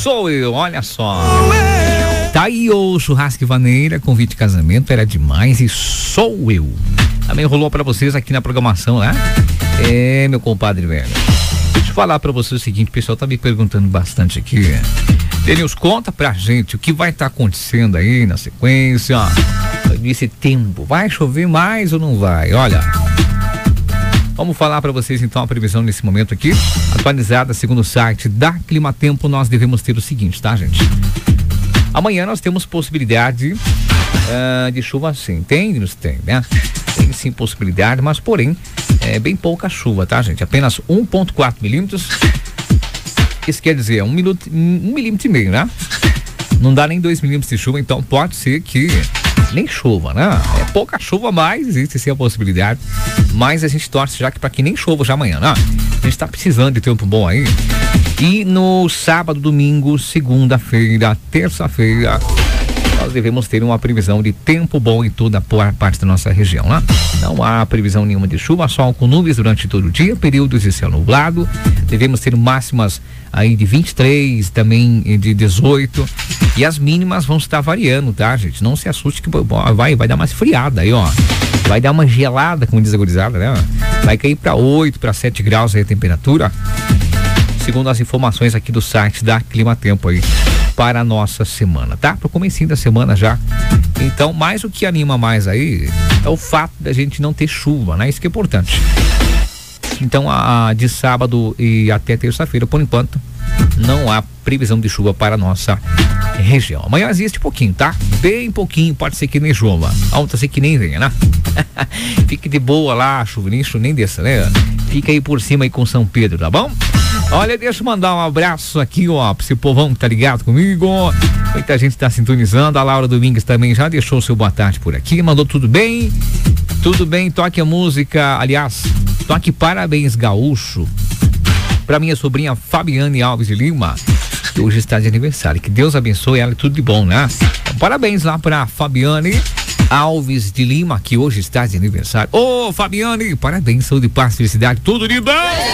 Sou eu, olha só. Tá aí o Churrasco e Vaneira, convite de casamento, era demais e sou eu. Também rolou pra vocês aqui na programação, né? É, meu compadre velho. Deixa eu falar pra vocês o seguinte, o pessoal tá me perguntando bastante aqui. Denilson, conta pra gente o que vai estar acontecendo aí na sequência, nesse tempo. Vai chover mais ou não vai? Olha, vamos falar para vocês então a previsão nesse momento aqui, atualizada segundo o site da Climatempo. Nós devemos ter o seguinte, tá, gente? Amanhã nós temos possibilidade de chuva, sim. Tem, né? Tem sim possibilidade, mas porém é bem pouca chuva, tá, gente? Apenas 1,4 milímetros. Isso quer dizer 1 milímetro e meio, né? Não dá nem 2 milímetros de chuva, então pode ser que nem chova, né? É pouca chuva, mas existe sim a possibilidade. Mas a gente torce já que para que nem chova já amanhã, né? A gente tá precisando de tempo bom aí. E no sábado, domingo, segunda-feira, terça-feira, nós devemos ter uma previsão de tempo bom em toda a parte da nossa região, né? Não há previsão nenhuma de chuva, sol com nuvens durante todo o dia, períodos de céu nublado. Devemos ter máximas aí de 23, também de 18. E as mínimas vão estar variando, tá, gente? Não se assuste que vai dar mais friada aí, ó. Vai dar uma gelada, como diz a gurizada, né? Vai cair para 8, para 7 graus aí a temperatura, segundo as informações aqui do site da Climatempo aí, para a nossa semana, tá? Pro comecinho da semana já. Então, mais o que anima mais aí é o fato da gente não ter chuva, né? Isso que é importante. Então, de sábado e até terça-feira, por enquanto, não há previsão de chuva para a nossa região. Amanhã existe pouquinho, tá? Bem pouquinho, pode ser que nem chova. Pode ser que nem venha, né? Fique de boa lá, chuvinho, nem desça, né? Fica aí por cima aí com São Pedro, tá bom? Olha, deixa eu mandar um abraço aqui, ó, pra esse povão que tá ligado comigo. Muita gente tá sintonizando. A Laura Domingues também já deixou o seu boa tarde por aqui. Mandou tudo bem? Tudo bem, toque a música. Aliás, toque Parabéns Gaúcho pra minha sobrinha Fabiane Alves de Lima, que hoje está de aniversário. Que Deus abençoe ela e tudo de bom, né? Então, parabéns lá pra Fabiane Alves de Lima, que hoje está de aniversário. Ô, Fabiane, parabéns, saúde, paz, felicidade, tudo de bom!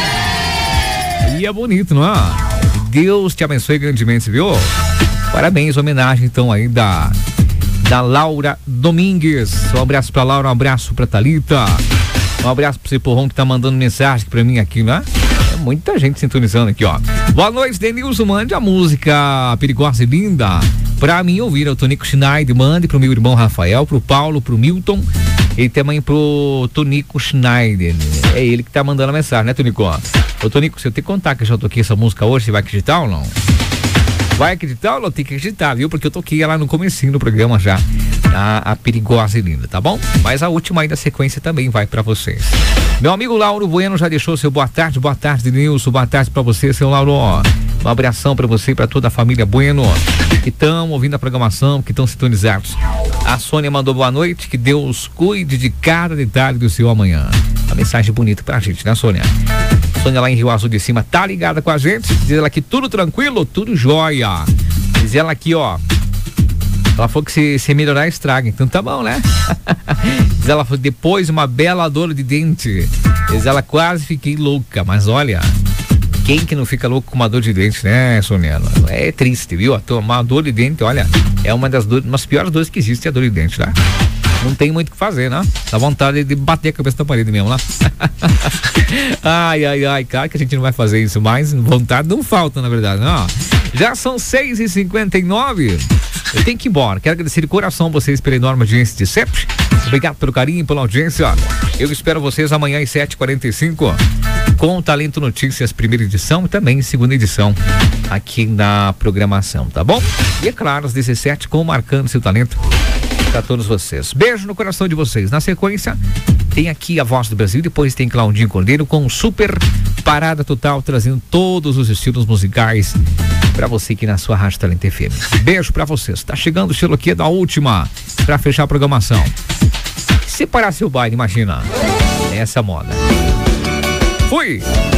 E é bonito, não é? Deus te abençoe grandemente, viu? Parabéns, homenagem então aí da Laura Domingues. Um abraço pra Laura, um abraço pra Thalita, um abraço pro seu porrão que tá mandando mensagem pra mim aqui, né? É muita gente sintonizando aqui, ó. Boa noite, Denilson, mande a música Perigosa e Linda pra mim ouvir. É o Tonico Schneider, mande pro meu irmão Rafael, pro Paulo, pro Milton e também pro Tonico Schneider. É ele que tá mandando a mensagem, né, Tonico? Ô, Tonico, se eu te contar que eu já toquei essa música hoje, você vai acreditar ou não? Vai acreditar ou não? Tem que acreditar, viu? Porque eu toquei lá no comecinho do programa já, a Perigosa e Linda, tá bom? Mas a última aí da sequência também vai pra vocês. Meu amigo Lauro Bueno já deixou seu boa tarde, Denilson, boa tarde pra você, seu Lauro. Um abração pra você e pra toda a família Bueno, que estão ouvindo a programação, que estão sintonizados. A Sônia mandou boa noite, que Deus cuide de cada detalhe do seu amanhã. Uma mensagem bonita pra gente, né, Sônia? Sônia lá em Rio Azul de Cima tá ligada com a gente. Diz ela que tudo tranquilo, tudo jóia. Diz ela aqui, ó. Ela falou que se melhorar estraga, então tá bom, né? Diz ela, depois uma bela dor de dente. Diz ela, quase fiquei louca, mas olha, quem que não fica louco com uma dor de dente, né, Sônia? É triste, viu? Uma dor de dente, olha, é uma das piores dores que existe, a dor de dente, tá? Não tem muito o que fazer, né? Dá vontade de bater a cabeça na parede mesmo, né? Ai, cara, que a gente não vai fazer isso, mas vontade não falta, na verdade, não. Já são 6h59. Eu tenho que ir embora. Quero agradecer de coração vocês pela enorme audiência de sempre. Obrigado pelo carinho, pela audiência. Eu espero vocês amanhã às 7h45 com o Talento Notícias, primeira edição e também segunda edição aqui na programação, tá bom? E é claro, às 17 com Marcando Seu Talento para todos vocês. Beijo no coração de vocês. Na sequência, tem aqui a Voz do Brasil, depois tem Claudinho Cordeiro com super parada total, trazendo todos os estilos musicais para você aqui na sua Rádio Talento FM. Beijo para vocês. Tá chegando o estilo aqui da última para fechar a programação. Separar seu baile, imagina. Essa moda. Fui!